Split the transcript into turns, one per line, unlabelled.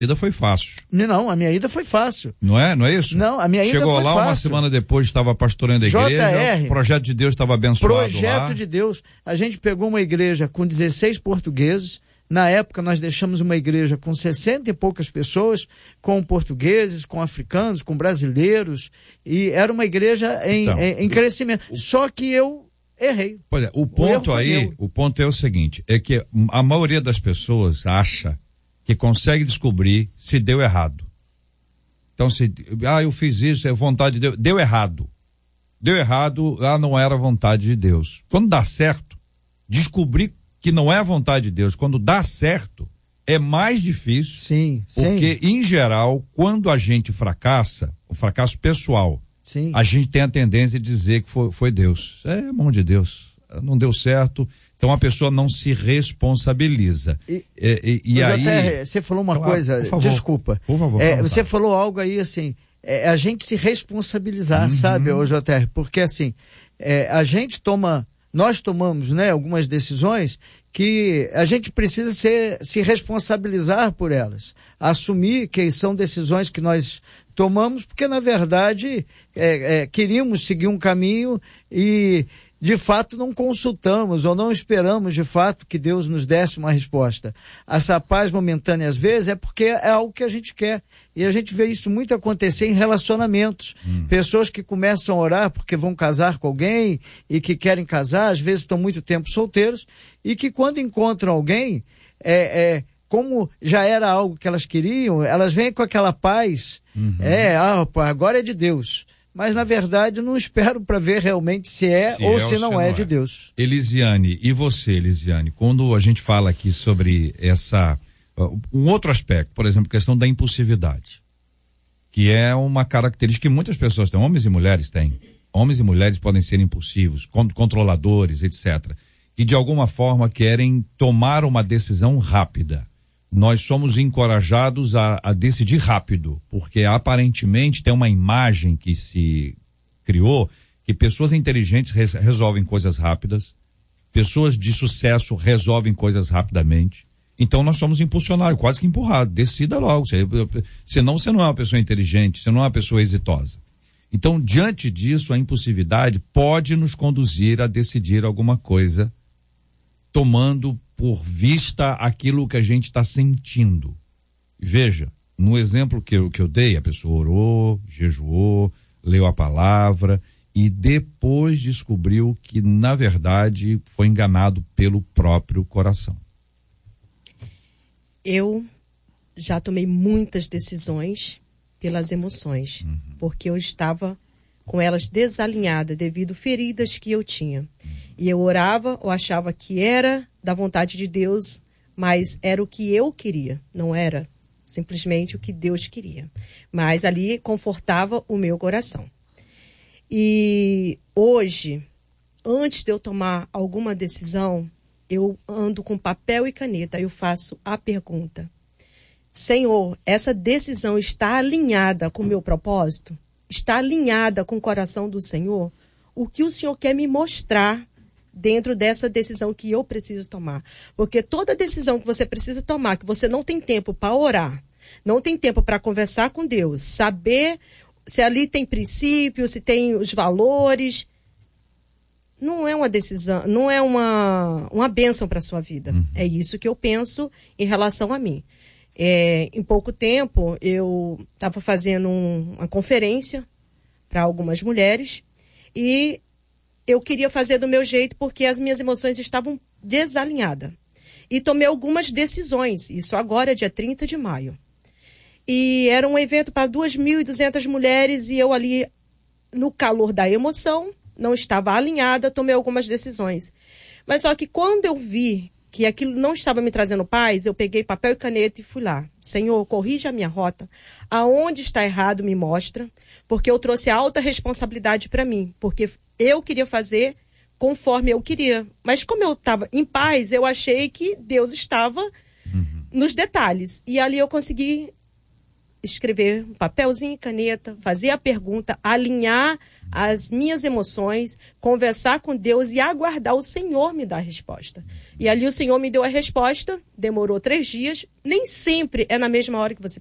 ida foi fácil.
Não, a minha ida foi fácil.
Não é isso?
Não, a minha ida foi fácil.
Chegou lá, uma semana depois estava pastoreando a igreja, o projeto de Deus estava abençoado lá.
Projeto de Deus. A gente pegou uma igreja com 16 portugueses. Na época nós deixamos uma igreja com 60 e poucas pessoas, com portugueses, com africanos, com brasileiros, e era uma igreja em crescimento. Só que eu errei.
Olha, o ponto é o seguinte, é que a maioria das pessoas acha que consegue descobrir se deu errado. Então, eu fiz isso, é vontade de Deus, deu errado, não era vontade de Deus. Quando dá certo, descobrir que não é a vontade de Deus, quando dá certo, é mais difícil.
Sim.
Porque, em geral, quando a gente fracassa, o fracasso pessoal,
sim,
a gente tem a tendência de dizer que foi Deus. É a mão de Deus. Não deu certo. Então a pessoa não se responsabiliza.
E aí. Até, você falou uma coisa,
por favor,
desculpa.
Por favor.
Você falou algo aí assim, a gente se responsabilizar, sabe, JR? Porque assim, nós tomamos, né, algumas decisões que a gente precisa se responsabilizar por elas, assumir que são decisões que nós tomamos porque na verdade queríamos seguir um caminho e de fato não consultamos ou não esperamos de fato que Deus nos desse uma resposta. Essa paz momentânea às vezes é porque é algo que a gente quer. E a gente vê isso muito acontecer em relacionamentos. Pessoas que começam a orar porque vão casar com alguém e que querem casar, às vezes estão muito tempo solteiros, e que quando encontram alguém, como já era algo que elas queriam, elas vêm com aquela paz, agora é de Deus. Mas, na verdade, não espero para ver realmente se ou não é de Deus.
Elisiane, e você, Elisiane, quando a gente fala aqui sobre um outro aspecto, por exemplo, questão da impulsividade, que é uma característica que muitas pessoas têm, homens e mulheres têm. Homens e mulheres podem ser impulsivos, controladores, etc. E, de alguma forma, querem tomar uma decisão rápida. Nós somos encorajados a decidir rápido, porque aparentemente tem uma imagem que se criou que pessoas inteligentes resolvem coisas rápidas, pessoas de sucesso resolvem coisas rapidamente. Então nós somos impulsionados, quase que empurrados. Decida logo, senão você não é uma pessoa inteligente, você não é uma pessoa exitosa. Então, diante disso, a impulsividade pode nos conduzir a decidir alguma coisa, tomando por vista aquilo que a gente está sentindo. Veja, no exemplo que eu dei, a pessoa orou, jejuou, leu a palavra e depois descobriu que, na verdade, foi enganado pelo próprio coração.
Eu já tomei muitas decisões pelas emoções, porque eu estava com elas desalinhadas devido a feridas que eu tinha. E eu orava ou achava que era da vontade de Deus, mas era o que eu queria, não era simplesmente o que Deus queria. Mas ali confortava o meu coração. E hoje, antes de eu tomar alguma decisão, eu ando com papel e caneta, eu faço a pergunta: Senhor, essa decisão está alinhada com o meu propósito? Está alinhada com o coração do Senhor? O que o Senhor quer me mostrar dentro dessa decisão que eu preciso tomar? Porque toda decisão que você precisa tomar, que você não tem tempo para orar, não tem tempo para conversar com Deus, saber se ali tem princípios, se tem os valores, não é uma decisão, não é uma bênção para a sua vida. É isso que eu penso em relação a mim. Em pouco tempo, eu estava fazendo uma conferência para algumas mulheres e eu queria fazer do meu jeito porque as minhas emoções estavam desalinhadas. E tomei algumas decisões, isso agora é dia 30 de maio. E era um evento para 2.200 mulheres e eu ali, no calor da emoção, não estava alinhada, tomei algumas decisões. Mas só que quando eu vi que aquilo não estava me trazendo paz, eu peguei papel e caneta e fui lá. Senhor, corrija a minha rota. Aonde está errado, me mostra. Porque eu trouxe alta responsabilidade para mim. Porque eu queria fazer conforme eu queria. Mas como eu estava em paz, eu achei que Deus estava nos detalhes. E ali eu consegui escrever um papelzinho e caneta, fazer a pergunta, alinhar as minhas emoções, conversar com Deus e aguardar o Senhor me dar a resposta. E ali o Senhor me deu a resposta, demorou 3 dias, nem sempre é na mesma hora que você